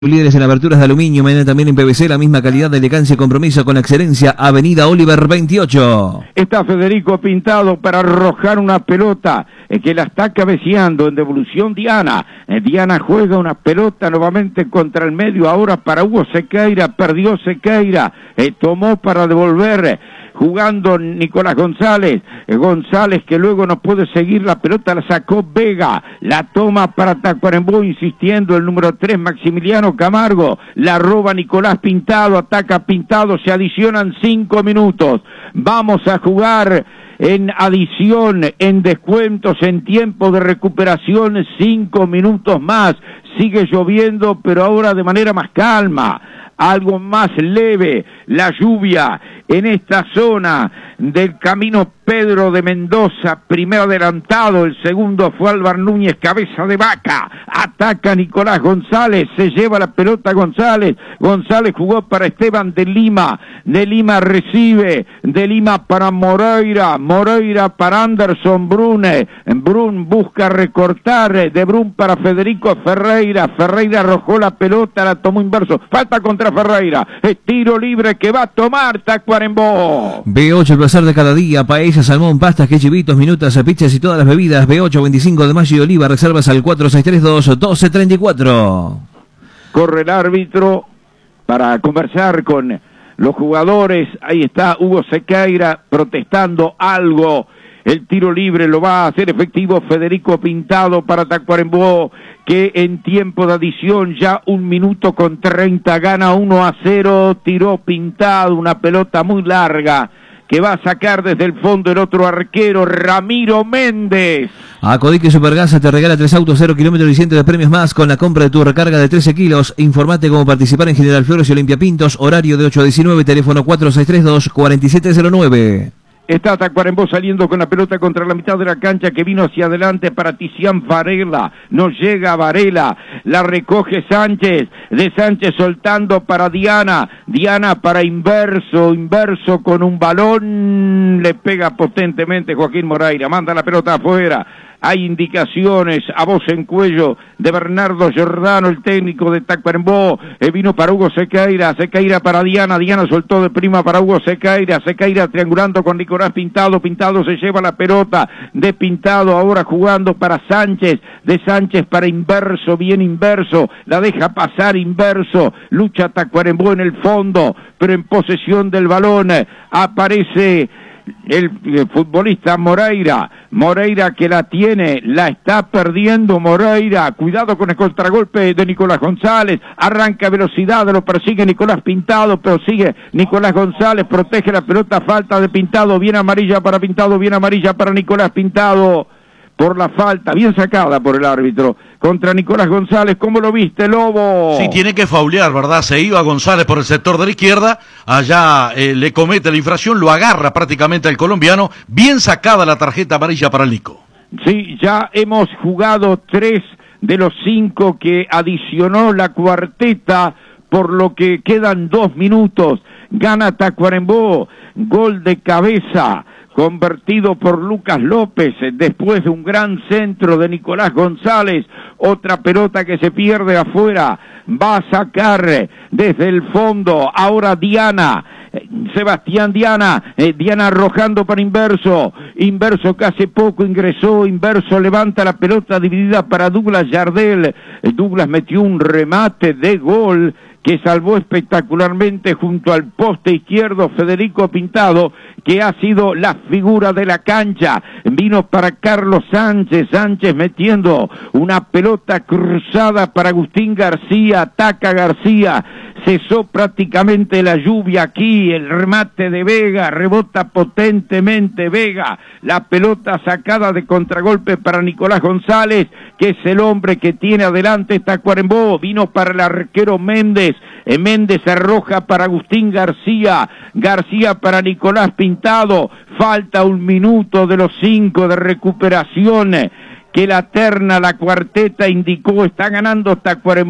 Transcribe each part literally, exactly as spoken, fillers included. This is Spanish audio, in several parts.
Líderes en aberturas de aluminio, mañana también en P V C, la misma calidad de elegancia y compromiso con la excelencia. Avenida Oliver veintiocho. Está Federico Pintado para arrojar una pelota eh, que la está cabeceando en devolución Diana. Eh, Diana juega una pelota nuevamente contra el medio, ahora para Hugo Sequeira, perdió Sequeira, eh, tomó para devolver. Jugando Nicolás González, eh, González que luego no puede seguir la pelota, la sacó Vega, la toma para Tacuarembó, insistiendo el número tres Maximiliano Camargo, la roba Nicolás Pintado, ataca Pintado, se adicionan cinco minutos, vamos a jugar en adición, en descuentos, en tiempo de recuperación, cinco minutos más, sigue lloviendo pero ahora de manera más calma, algo más leve, la lluvia en esta zona del camino Pedro de Mendoza, primero adelantado, el segundo fue Álvaro Núñez, cabeza de vaca, ataca Nicolás González, se lleva la pelota González, González jugó para Esteban de Lima, de Lima recibe, de Lima para Moreira, Moreira para Anderson Brune, Brun busca recortar, de Brun para Federico Ferreira, Ferreira arrojó la pelota, la tomó inverso, falta contra Ferreira, es tiro libre que va a tomar Tacuarembó. B ocho, el placer de cada día, paella, salmón, pastas, quechivitos, minutas, pizzas y todas las bebidas. B ocho, veinticinco de mayo y Oliva, reservas al cuatro seis tres dos, uno dos tres cuatro. Corre el árbitro para conversar con los jugadores, ahí está Hugo Sequeira protestando algo. El tiro libre lo va a hacer efectivo Federico Pintado para Tacuarembó, que en tiempo de adición ya un minuto con treinta gana uno a cero, tiró Pintado, una pelota muy larga que va a sacar desde el fondo el otro arquero, Ramiro Méndez. Acodique Supergas te regala tres autos, cero kilómetros y cientos de premios más con la compra de tu recarga de trece kilos. Informate cómo participar en General Flores y Olimpia Pintos, horario de ocho a diecinueve, teléfono cuatro seis tres dos, cuatro siete cero nueve. Está Tacuarembó saliendo con la pelota contra la mitad de la cancha que vino hacia adelante para Tizián Varela. No llega Varela. La recoge Sánchez. De Sánchez soltando para Diana. Diana para Inverso. Inverso con un balón. Le pega potentemente Joaquín Moreira. Manda la pelota afuera. Hay indicaciones a voz en cuello de Bernardo Giordano, el técnico de Tacuarembó. Eh, vino para Hugo Sequeira, Sequeira para Diana, Diana soltó de prima para Hugo Sequeira, Sequeira triangulando con Nicolás Pintado, Pintado se lleva la pelota de Pintado, ahora jugando para Sánchez, de Sánchez para Inverso, bien Inverso, la deja pasar Inverso, lucha Tacuarembó en el fondo, pero en posesión del balón, aparece el, el futbolista Moreira, Moreira que la tiene, la está perdiendo Moreira, cuidado con el contragolpe de Nicolás González, arranca velocidad, lo persigue Nicolás Pintado, pero sigue Nicolás González, protege la pelota, falta de Pintado, bien amarilla para Pintado, bien amarilla para Nicolás Pintado, por la falta, bien sacada por el árbitro, contra Nicolás González. ¿Cómo lo viste, Lobo? Sí, tiene que faulear, ¿verdad? Se iba González por el sector de la izquierda, allá eh, le comete la infracción, lo agarra prácticamente el colombiano, bien sacada la tarjeta amarilla para el Nico. Sí, ya hemos jugado tres de los cinco que adicionó la cuarteta, por lo que quedan dos minutos. Gana Tacuarembó, gol de cabeza, convertido por Lucas López, después de un gran centro de Nicolás González, otra pelota que se pierde afuera, va a sacar desde el fondo, ahora Diana, Sebastián Diana, eh, Diana arrojando para Inverso, Inverso que hace poco ingresó, Inverso levanta la pelota dividida para Douglas Yardel, Douglas metió un remate de gol, que salvó espectacularmente junto al poste izquierdo Federico Pintado, que ha sido la figura de la cancha. Vino para Carlos Sánchez, Sánchez metiendo una pelota cruzada para Agustín García, ataca García, cesó prácticamente la lluvia aquí, el remate de Vega, rebota potentemente Vega, la pelota sacada de contragolpe para Nicolás González, que es el hombre que tiene adelante Tacuarembó, vino para el arquero Méndez, eh, Méndez arroja para Agustín García, García para Nicolás Pintado, falta un minuto de los cinco de recuperación, que la terna, la cuarteta indicó, está ganando Tacuarembó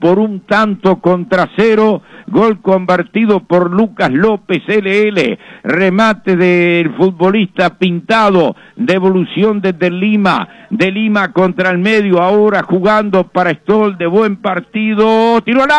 por un tanto contra cero, gol convertido por Lucas López L L, remate del futbolista Pintado, devolución desde Lima, de Lima contra el medio, ahora jugando para Stoll, de buen partido, tiró al